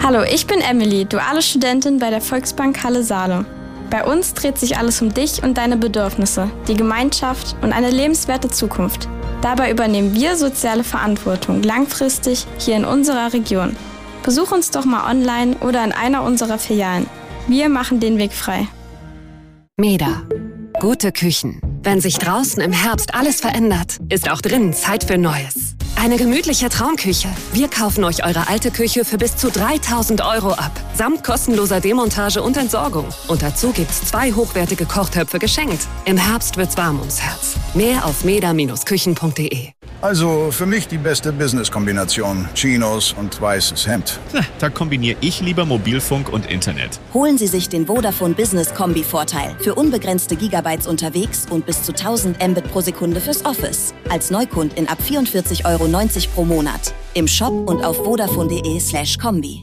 Hallo, ich bin Emily, duale Studentin bei der Volksbank Halle Saale. Bei uns dreht sich alles um dich und deine Bedürfnisse, die Gemeinschaft und eine lebenswerte Zukunft. Dabei übernehmen wir soziale Verantwortung langfristig hier in unserer Region. Besuch uns doch mal online oder in einer unserer Filialen. Wir machen den Weg frei. MEDA. Gute Küchen. Wenn sich draußen im Herbst alles verändert, ist auch drinnen Zeit für Neues. Eine gemütliche Traumküche. Wir kaufen euch eure alte Küche für bis zu 3.000 € ab. Samt kostenloser Demontage und Entsorgung. Und dazu gibt's 2 hochwertige Kochtöpfe geschenkt. Im Herbst wird's warm ums Herz. Mehr auf meda-küchen.de. Also für mich die beste Business-Kombination. Chinos und weißes Hemd. Da kombiniere ich lieber Mobilfunk und Internet. Holen Sie sich den Vodafone Business Kombi-Vorteil. Für unbegrenzte Gigabytes unterwegs und bis zu 1000 Mbit pro Sekunde fürs Office. Als Neukundin ab 44,90 € pro Monat. Im Shop und auf vodafone.de/kombi.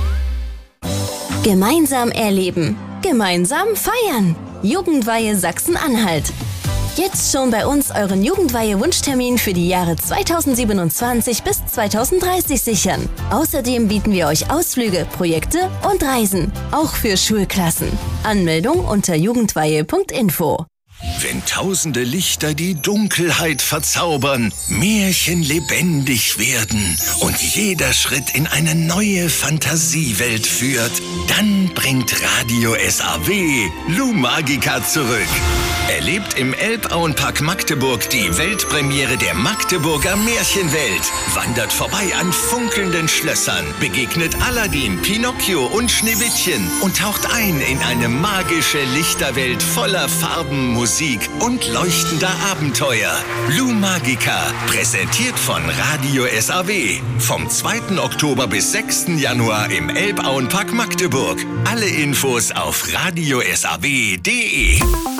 Gemeinsam erleben. Gemeinsam feiern. Jugendweihe Sachsen-Anhalt. Jetzt schon bei uns euren Jugendweihe-Wunschtermin für die Jahre 2027 bis 2030 sichern. Außerdem bieten wir euch Ausflüge, Projekte und Reisen. Auch für Schulklassen. Anmeldung unter jugendweihe.info. Wenn tausende Lichter die Dunkelheit verzaubern, Märchen lebendig werden und jeder Schritt in eine neue Fantasiewelt führt, dann bringt Radio SAW Lou Magica zurück. Erlebt im Elbauenpark Magdeburg die Weltpremiere der Magdeburger Märchenwelt. Wandert vorbei an funkelnden Schlössern, begegnet Aladdin, Pinocchio und Schneewittchen und taucht ein in eine magische Lichterwelt voller Farben, Musik und leuchtender Abenteuer. Lou Magica, präsentiert von Radio SAW. Vom 2. Oktober bis 6. Januar im Elbauenpark Magdeburg. Alle Infos auf radiosaw.de.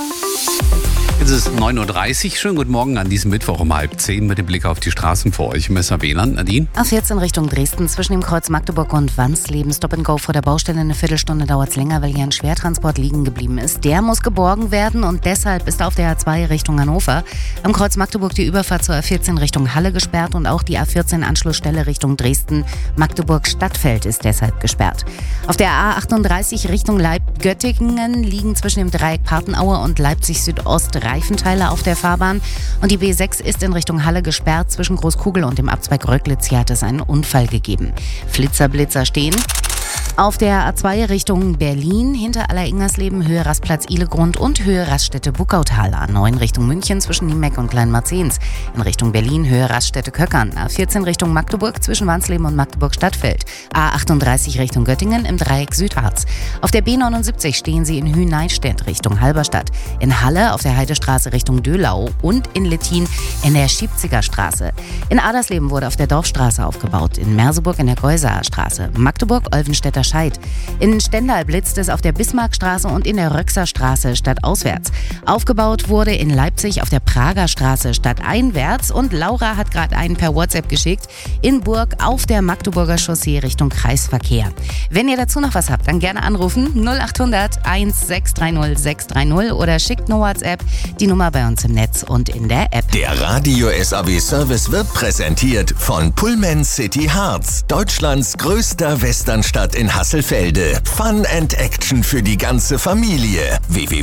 Es ist 9.30 Uhr. Schönen guten Morgen an diesem Mittwoch um 9:30 mit dem Blick auf die Straßen für euch im SAW-Land. Nadine? A14 Richtung Dresden zwischen dem Kreuz Magdeburg und Wansleben. Stop and Go vor der Baustelle. Eine Viertelstunde dauert es länger, weil hier ein Schwertransport liegen geblieben ist. Der muss geborgen werden und deshalb ist auf der A2 Richtung Hannover am Kreuz Magdeburg die Überfahrt zur A14 Richtung Halle gesperrt und auch die A14 Anschlussstelle Richtung Dresden Magdeburg-Stadtfeld ist deshalb gesperrt. Auf der A38 Richtung Göttingen liegen zwischen dem Dreieck Partenaue und Leipzig-Südost Reifenteile auf der Fahrbahn und die B6 ist in Richtung Halle gesperrt. Zwischen Großkugel und dem Abzweig Röcklitz hier hat es einen Unfall gegeben. Flitzer stehen. Auf der A2 Richtung Berlin, hinter Aller-Ingersleben, Höhe Rastplatz Ihlegrund und Höhe Raststätte Buckautal. A9 Richtung München zwischen Niemeck und Kleinmarzens. In Richtung Berlin, Höhe Raststätte Köckern. A14 Richtung Magdeburg zwischen Wansleben und Magdeburg-Stadtfeld. A38 Richtung Göttingen im Dreieck Südharz. Auf der B79 stehen Sie in Hühneistedt Richtung Halberstadt. In Halle auf der Heidestraße Richtung Dölau und in Lettin in der Schiebziger Straße. In Adersleben wurde auf der Dorfstraße aufgebaut. In Merseburg in der Geusaer Straße. Magdeburg, Olvenstädter Scheid. In Stendal blitzt es auf der Bismarckstraße und in der Röxer Straße stadtauswärts. Aufgebaut wurde in Leipzig auf der Prager Straße stadteinwärts und Laura hat gerade einen per WhatsApp geschickt. In Burg auf der Magdeburger Chaussee Richtung Kreisverkehr. Wenn ihr dazu noch was habt, dann gerne anrufen 0800 1630 630 oder schickt eine WhatsApp, die Nummer bei uns im Netz und in der App. Der Radio SAW Service wird präsentiert von Pullman City Harz, Deutschlands größter Westernstadt in Hasselfelde. Fun and Action für die ganze Familie.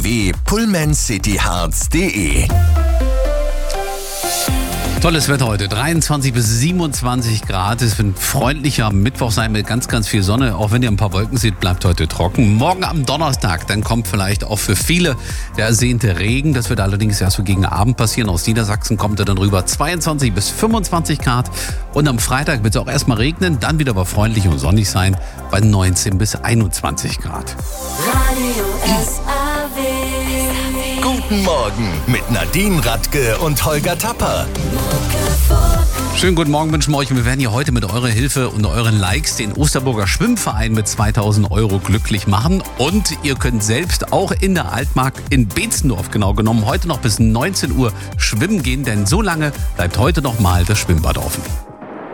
www.pullmancityharz.de. Tolles Wetter heute, 23 bis 27 Grad. Es wird ein freundlicher Mittwoch sein mit ganz, ganz viel Sonne. Auch wenn ihr ein paar Wolken seht, bleibt heute trocken. Morgen am Donnerstag, dann kommt vielleicht auch für viele der ersehnte Regen. Das wird allerdings erst so gegen Abend passieren. Aus Niedersachsen kommt er dann rüber 22 bis 25 Grad. Und am Freitag wird es auch erstmal regnen, dann wieder aber freundlich und sonnig sein bei 19 bis 21 Grad. Radio SAW. Guten Morgen mit Nadine Radke und Holger Tapper. Schönen guten Morgen wünschen wir euch. Wir werden hier heute mit eurer Hilfe und euren Likes den Osterburger Schwimmverein mit 2.000 € glücklich machen. Und ihr könnt selbst auch in der Altmark in Beetzendorf genau genommen heute noch bis 19 Uhr schwimmen gehen, denn so lange bleibt heute noch mal das Schwimmbad offen.